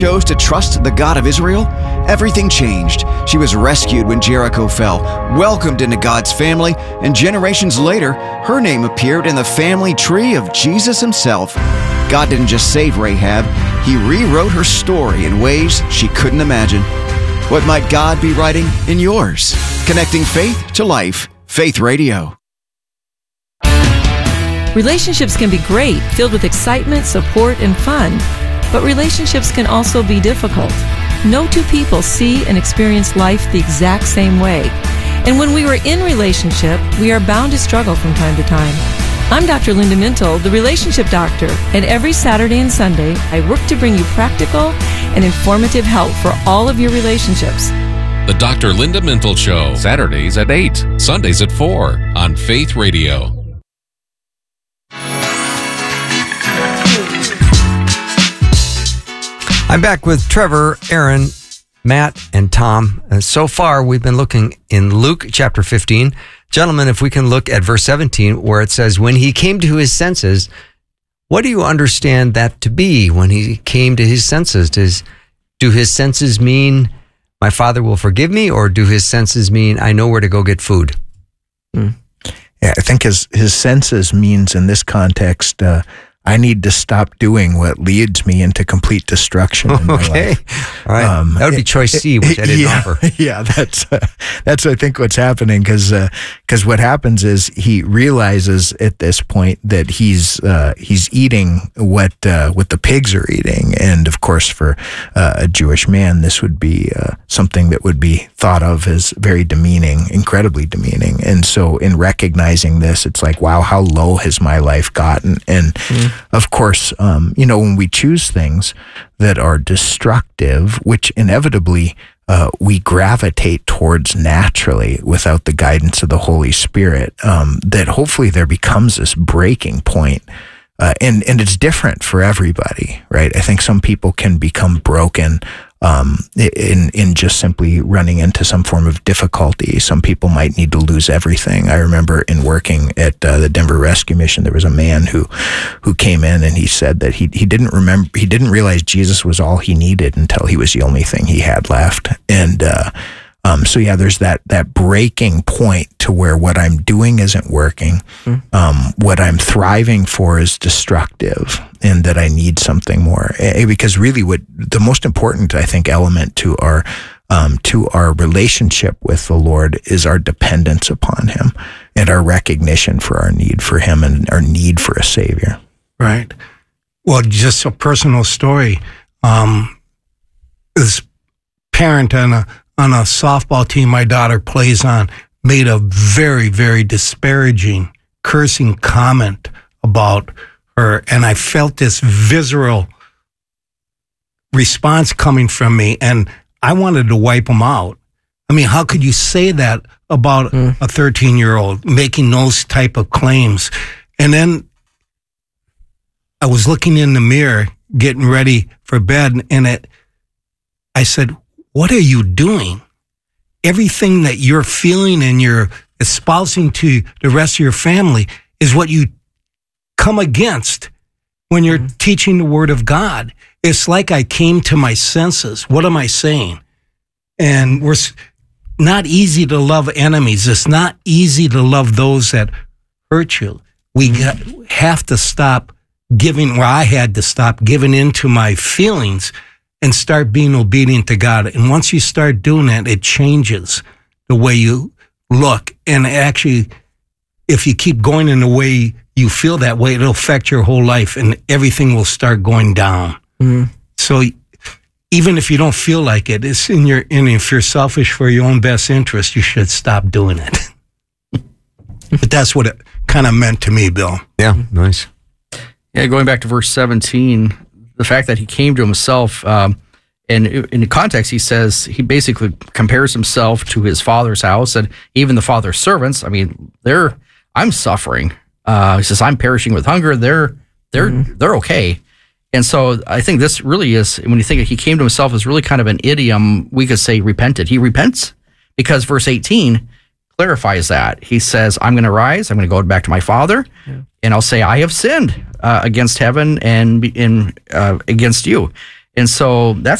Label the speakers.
Speaker 1: chose to trust the God of Israel, everything changed. She was rescued when Jericho fell, welcomed into God's family, and generations later, her name appeared in the family tree of Jesus himself. God didn't just save Rahab, he rewrote her story in ways she couldn't imagine. What might God be writing in yours? Connecting faith to life. Faith Radio.
Speaker 2: Relationships can be great, filled with excitement, support, and fun. But relationships can also be difficult. No two people see and experience life the exact same way. And when we are in relationship, we are bound to struggle from time to time. I'm Dr. Linda Mintle, the relationship doctor, and every Saturday and Sunday, I work to bring you practical and informative help for all of your relationships.
Speaker 3: The Dr. Linda Mintle Show, Saturdays at 8, Sundays at 4 on Faith Radio.
Speaker 4: I'm back with Trevor, Aaron, Matt, and Tom. So far, we've been looking in Luke chapter 15. Gentlemen, if we can look at verse 17, where it says, when he came to his senses, what do you understand that to be when he came to his senses? Do his senses mean my father will forgive me, or do his senses mean I know where to go get food?
Speaker 5: Yeah, I think his senses means in this context, I need to stop doing what leads me into complete destruction in my life.
Speaker 4: All right. That would be choice C, which I didn't offer.
Speaker 5: Yeah, that's I think what's happening, because what happens is he realizes at this point that he's eating what the pigs are eating, and of course for a Jewish man, this would be something that would be thought of as very demeaning, incredibly demeaning. And so in recognizing this, it's like, wow, how low has my life gotten? And of course, when we choose things that are destructive, which inevitably we gravitate towards naturally without the guidance of the Holy Spirit, that hopefully there becomes this breaking point. And it's different for everybody, right? I think some people can become broken in just simply running into some form of difficulty. Some people might need to lose everything. I remember in working at the Denver Rescue Mission, there was a man who came in and he said that he didn't realize Jesus was all he needed until he was the only thing he had left. And so yeah, there's that breaking point to where what I'm doing isn't working. What I'm thriving for is destructive, and that I need something more. Because really, what the most important, I think, element to our relationship with the Lord is our dependence upon Him and our recognition for our need for Him and our need for a Savior.
Speaker 6: Right. Well, just a personal story. This parent on a softball team my daughter plays on made a very, very disparaging, cursing comment about her, and I felt this visceral response coming from me, and I wanted to wipe him out. I mean, how could you say that about a 13-year-old making those type of claims? And then I was looking in the mirror, getting ready for bed, and I said, what are you doing? Everything that you're feeling and you're espousing to the rest of your family is what you come against when you're teaching the Word of God. It's like I came to my senses. What am I saying? And we're not easy to love enemies. It's not easy to love those that hurt you. We have to stop giving, or I had to stop giving into my feelings and start being obedient to God. And once you start doing that, it changes the way you look. And actually, if you keep going in the way you feel that way, it'll affect your whole life and everything will start going down. So even if you don't feel like it, it's and if you're selfish for your own best interest, you should stop doing it. But that's what it kind of meant to me, Bill.
Speaker 4: Yeah, nice.
Speaker 7: Yeah, going back to verse 17, the fact that he came to himself, and in the context, he says, he basically compares himself to his father's house, and even the father's servants. I mean, I'm suffering. He says, I'm perishing with hunger. They're okay. And so I think this really is, when you think he came to himself, is really kind of an idiom. We could say repented. He repents because verse 18 clarifies that. He says, I'm going to rise. I'm going to go back to my father, and I'll say, I have sinned against heaven and against you. And so that's